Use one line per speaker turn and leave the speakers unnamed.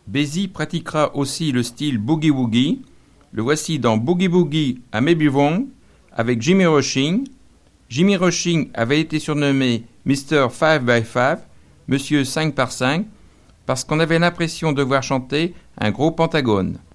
Basie pratiquera aussi le style boogie-woogie. Le voici dans Boogie Boogie à Maybe Wrong avec Jimmy Rushing. Jimmy Rushing avait été surnommé Mr. 5x5, Monsieur 5 par 5, parce qu'on avait l'impression de voir chanter un gros pentagone.